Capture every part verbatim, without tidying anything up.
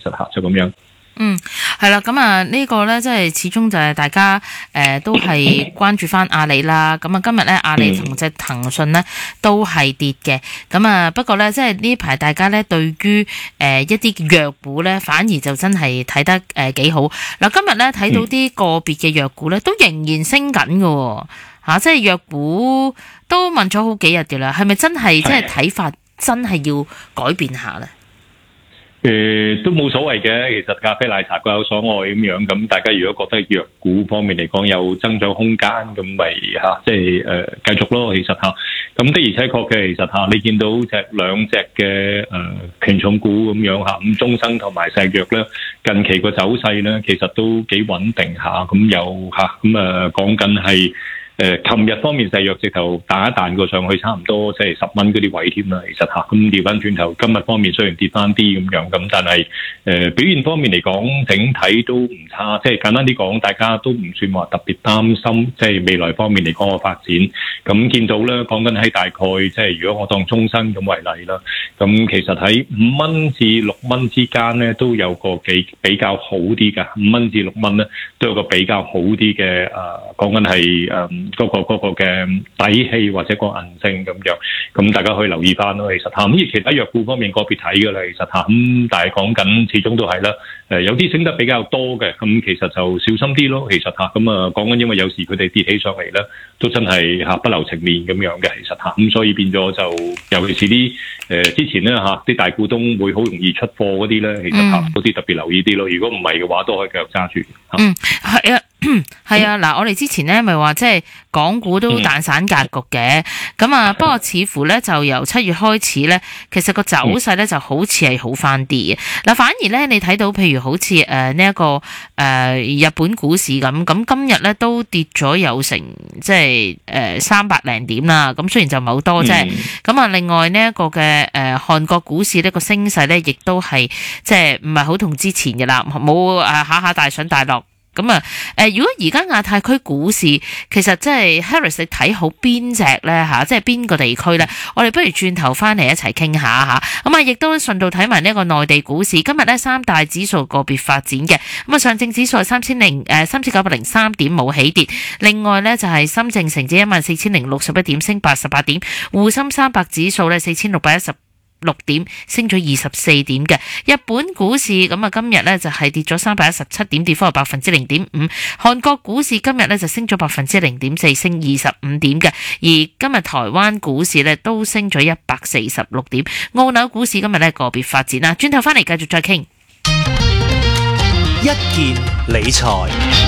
實嚇就咁樣。 嗯，係啦，咁啊呢個咧，即係始終就係大家誒、呃、都係關注翻阿里啦。咁啊今日咧阿里同隻騰訊咧都係跌嘅。咁啊不過咧即係呢排大家咧對於誒、呃、一啲藥股咧反而就真係睇得誒幾、呃、好。嗱今日咧睇到啲個別嘅藥股咧都仍然升緊嘅吓，即係藥股都問咗好幾日嘅啦，係咪真係即係睇法真係要改變下咧？ 誒、呃、都冇所謂嘅，其實咖啡奶茶各有所愛咁樣，咁大家如果覺得藥股方面嚟講有增長空間，咁咪嚇即係誒、呃、繼續咯。其實嚇，咁的而且確嘅，其實嚇你見到隻兩隻嘅誒權重股咁樣嚇，咁中生同埋石藥咧，近期個走勢咧其實都幾穩定下，咁又嚇咁誒講緊係。誒，琴日方面石藥直頭彈一彈過上去，差唔多即係十蚊嗰啲位添啦。其實嚇，咁調翻轉頭，今日方面雖然跌翻啲咁樣，咁但係誒、呃、表現方面嚟講，整體都唔差。即係簡單啲講，大家都唔算話特別擔心，即係未來方面嚟講個發展。咁見到咧，講緊喺大概即係如果我當中生咁為例啦，咁其實喺五蚊至六蚊之間咧，都有個幾比較好啲㗎。五蚊至六蚊咧，都有個比較好啲嘅誒，講緊係誒。嗰、那個嗰嘅底氣或者個韌性咁樣，咁大家可以留意翻咯。其實嚇，咁而其他藥股方面個別睇嘅啦，其實嚇，咁但係講緊始終都係啦。誒有啲升得比較多嘅，咁其實就小心啲咯。其實嚇，咁啊講緊因為有時佢哋跌起上嚟咧，都真係嚇不留情面咁樣嘅。其實嚇，咁所以變咗就，尤其是啲誒、呃、之前咧嚇啲大股東會好容易出貨嗰啲咧，其實嚇嗰啲特別留意啲咯。如果唔係嘅話，都可以繼續揸住。 嗯，係啊。係啊，嗱，我哋之前咧咪話即係港股都彈散格局嘅，咁啊，不過似乎咧就由七月開始咧，其實個走勢咧就好似係好翻啲嘅。嗱，反而咧你睇到譬如好似誒呢一個誒、呃、日本股市咁，咁今日咧都跌咗有成即係誒三百零點啦。咁雖然就唔係好多啫，咁、嗯、啊，另外呢一個嘅誒韓國股市呢個升勢咧，亦都係即係唔係好同之前嘅啦，冇誒下下大上大落。咁啊，誒，如果而家亞太區股市，其實即係 Harris 你睇好邊隻咧嚇，即係邊個地區咧？我哋不如轉頭翻嚟一齊傾下嚇。咁啊，亦都順道睇埋呢一個內地股市，今日咧三大指數個別發展嘅。咁啊，上證指數係三千零誒三千九百零三點，冇起跌。另外咧就係深證成指一萬四千零六十一點，升八十八點。滬深三百指數咧四千六百一十六點，升咗二十四點嘅。日本股市咁啊，今日咧就係跌咗三百一十七點，跌幅係百分之零點五。韓國股市今日咧就升咗百分之零點四，升二十五點嘅。而今日台灣股市咧都升咗一百四十六點。澳紐股市今日咧個別發展啦。轉頭翻嚟繼續再傾。 一件理財，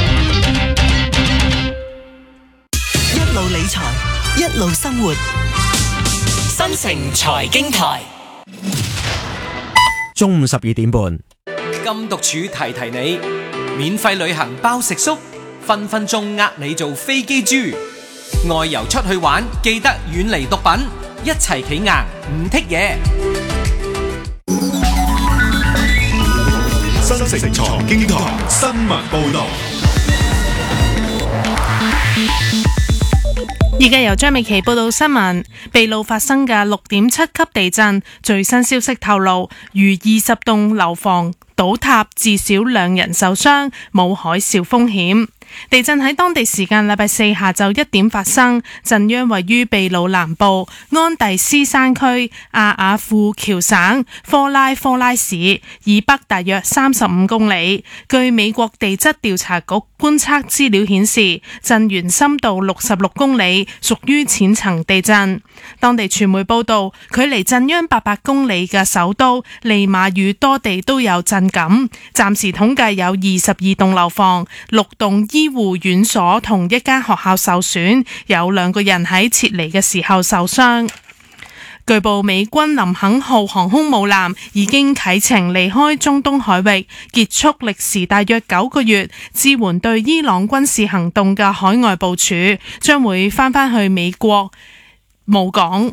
一路理財，一路生活。新城財經台。 中午十二點半， 禁毒處提提你，免費旅行包食宿，分分鐘呃你做飛機豬。外遊出去玩，記得遠離毒品，一齊企硬唔剔嘢。 新城財經台新聞報道。 而家由張美琪報道新聞。秘魯發生嘅六點七級地震，最新消息透露，逾二十棟樓房倒塌，至少兩人受傷，冇海嘯風險。地震喺當地時間禮拜四下晝一點發生，震央位於秘魯南部安第斯山區阿瓦庫喬省科拉科拉市以北大約三十五公里。據美國地質調查局觀測資料顯示，震源深度六十六公里，屬於淺層地震。當地傳媒報道，距離震央八百公里嘅首都利馬與多地都有震感。暫時統計有二十二棟樓房、六棟醫護院所同一間學校受損，有兩個人喺撤離嘅時候受傷。據報美軍林肯號航空母艦已經啟程離開中東海域，結束歷時大約九個月支援對伊朗軍事行動嘅海外部署，將會返返去美國母港。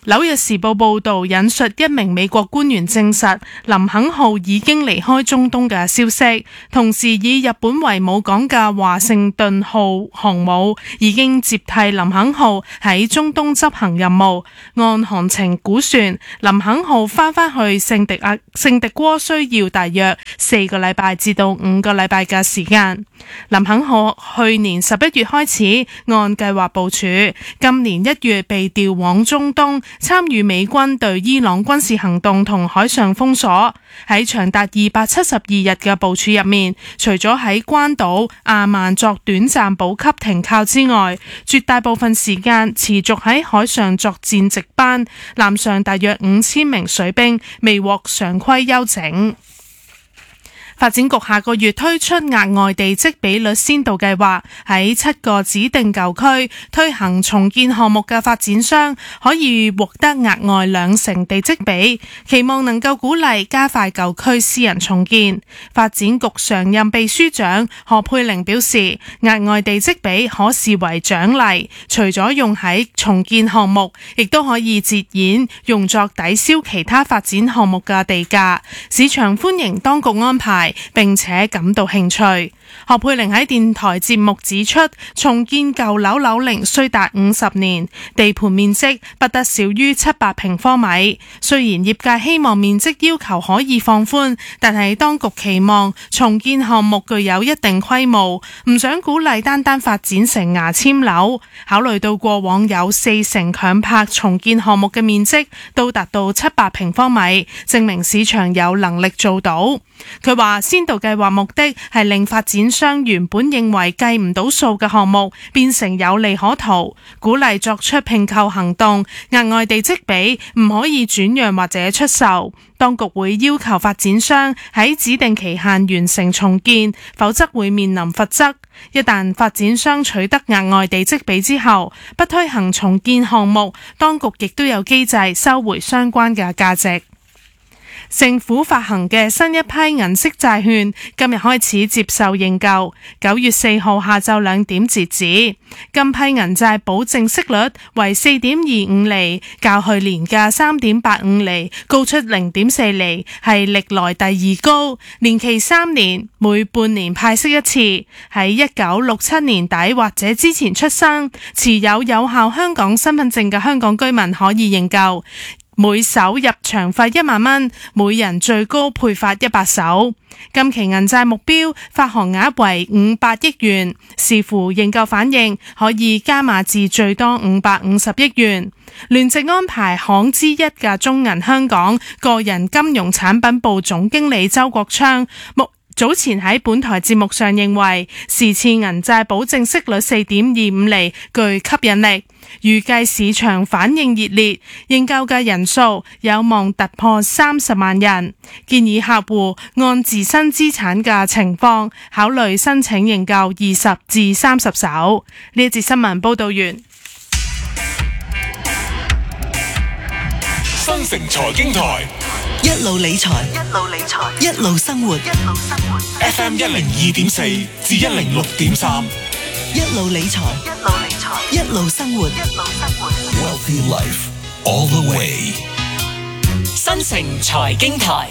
紐約時報報導引述一名美國官員證實林肯號已經離開中東嘅消息，同時以日本為母港嘅華盛頓號航母已經接替林肯號喺中東執行任務。按航程估算，林肯號翻返去聖迪亞聖迪戈需要大約四個禮拜至到五個禮拜嘅時間。林肯號去年十一月開始按計劃部署，今年一月被調往中東參與美軍對伊朗軍事行動同海上封鎖。喺長達二百七十二日嘅部署入面，除咗喺關島、阿曼作短暫補給停靠之外，絕大部分時間持續喺海上作戰值班，艦上大約五千名水兵未獲常規休整。發展局下個月推出額外地積比率先導計劃，喺七個指定舊區推行重建項目嘅發展商可以獲得額外兩成地積比，期望能夠鼓勵加快舊區私人重建。發展局常任秘書長何佩玲表示，額外地積比可視為獎勵，除咗用喺重建項目，亦都可以折現用作抵消其他發展項目嘅地價。市場歡迎當局安排，並且感到興趣。何佩玲喺電台節目指出，重建舊樓樓齡需達五十年，地盤面積不得少於七百平方米。雖然業界希望面積要求可以放寬，但係當局期望重建項目具有一定規模，唔想鼓勵單單發展成牙籤樓。考慮到過往有四成強拍重建項目嘅面積都達到七百平方米，證明市場有能力做到。佢話先導計劃目的係令發展商原本認為計唔到數嘅項目變成有利可圖，鼓勵作出併購行動，額外地積比唔可以轉讓或者出售。當局會要求發展商喺指定期限完成重建，否則會面臨罰則。一旦發展商取得額外地積比之後，不推行重建項目，當局亦都有機制收回相關嘅價值。政府發行嘅新一批銀色債券今日開始接受認購，九月四號下晝兩點截止。今批銀債保證息率為四點二五厘，較去年嘅三點八五厘高出零點四厘，係歷來第二高。年期三年，每半年派息一次。喺一九六七年底或者之前出生、持有有效香港身份證嘅香港居民可以認購。每手入場費一萬蚊，每人最高配發一百手。今期銀債目標發行額為五百億元，視乎認購反應，可以加碼至最多五百五十億元。聯席安排行之一嘅中銀香港個人金融產品部總經理周國昌目早前喺本台節目上認為，時次銀債保證息率四點二五厘具吸引力，預計市場反應熱烈，認購嘅人數有望突破三十萬人。建議客戶按自身資產嘅情況考慮申請認購二十至三十手。呢一節新聞報道完。 新城財經台一路理財，一路理財，一路生活，一路生活。 F M 一零二點四至一零六點三， 一路理財，一路理財，一路生活，一路生活。 Wealthy Life all the way。 新城財經台，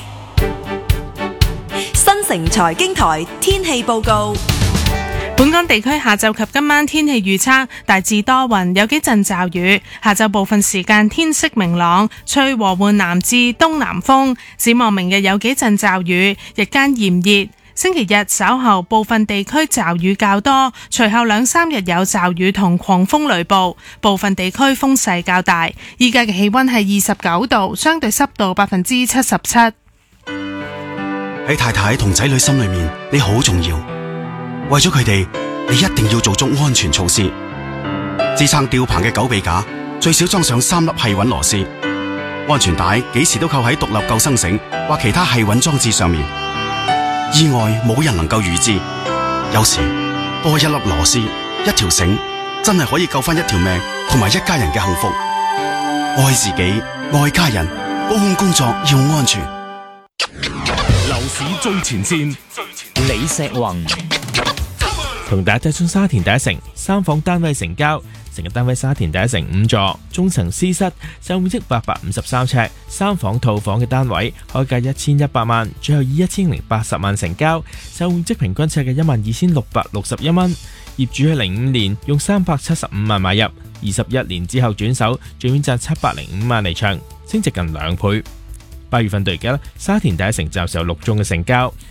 新城財經台天氣報告。 本港地區下晝及今晚天氣預測大致多雲，有幾陣驟雨。下晝部分時間天色明朗，吹和緩南至東南風。展望明日有幾陣驟雨，日間炎熱。星期日稍後部分地區驟雨較多，隨後兩三日有驟雨同狂風雷暴，部分地區風勢較大。依家嘅氣溫係二十九度，相對濕度百分之七十七。 喺太太同仔女心裏面，你好重要。為咗佢哋，你一定要做足安全措施。支撐吊棚嘅狗臂架最少裝上三粒繫穩螺絲，安全帶幾時都扣喺獨立救生繩或其他繫穩裝置上面。意外冇人能夠預知，有時多一粒螺絲、一條繩，真係可以救翻一條命同埋一家人嘅幸福。愛自己，愛家人，高空工作要安全。 樓市最前線， 李石宏同大家睇中沙田第一城三房單位成交， 成嘅單位沙田第一城五座，中層私室，售面積八百五十三尺，三房套房嘅單位，開價一千一百萬，最後以一千零八十萬成交，售面積平均尺嘅一萬二千六百六十一蚊。業主喺零五年用三百七十五萬買入，二十一年之後轉手，最遠賺七百零五萬離場，升值近兩倍。八月份到而家，沙田第一城暫時有六宗嘅成交。